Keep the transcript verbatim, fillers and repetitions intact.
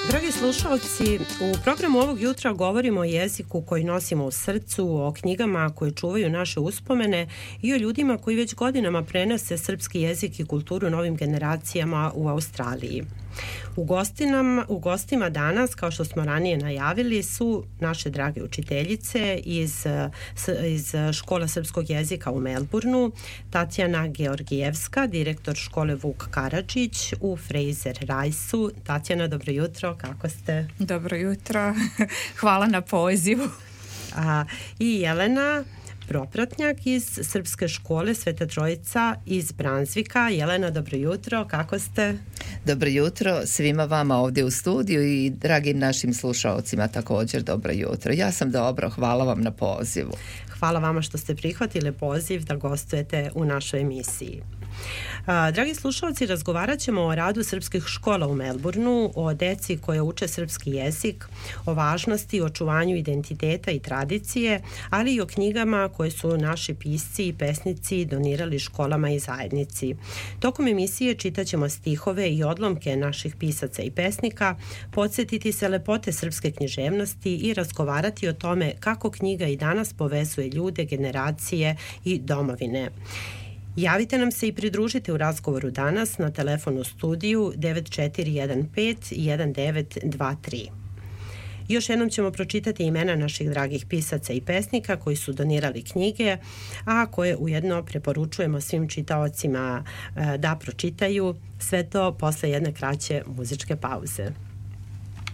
Dragi slušalci, u programu ovog jutra govorimo o jeziku koji nosimo u srcu, o knjigama koje čuvaju naše uspomene i o ljudima koji već godinama prenose srpski jezik i kulturu novim generacijama u Australiji. U, gostinam, u gostima danas, kao što smo ranije najavili, su naše drage učiteljice iz, iz Škole srpskog jezika u Melbourneu, Tatjana Georgijevska, direktor škole Vuk Karadžić u Fraser Riceu. Tatjana, dobro jutro, kako ste? Dobro jutro, hvala na pozivu. A, I Jelena Propratnjak iz Srpske škole Sveta Trojica iz Bransvika. Jelena, dobro jutro, kako ste? Dobro jutro svima vama ovdje u studiju i dragim našim slušalcima također dobro jutro. Ja sam dobro, hvala vam na pozivu. Hvala vama što ste prihvatili poziv da gostujete u našoj emisiji. Dragi slušalci, razgovarat ćemo o radu srpskih škola u Melbourneu, o deci koje uče srpski jezik, o važnosti, očuvanju identiteta i tradicije, ali i o knjigama koje su naši pisci i pesnici donirali školama i zajednici. Tokom emisije čitaćemo stihove i odlomke naših pisaca i pesnika, podsjetiti se lepote srpske književnosti i razgovarati o tome kako knjiga i danas povezuje ljude, generacije i domovine. Javite nam se i pridružite u razgovoru danas na telefonu studiju devet četiri jedan pet jedan devet dva tri. Još jednom ćemo pročitati imena naših dragih pisaca i pesnika koji su donirali knjige, a koje ujedno preporučujemo svim čitaocima da pročitaju, sve to posle jedne kraće muzičke pauze.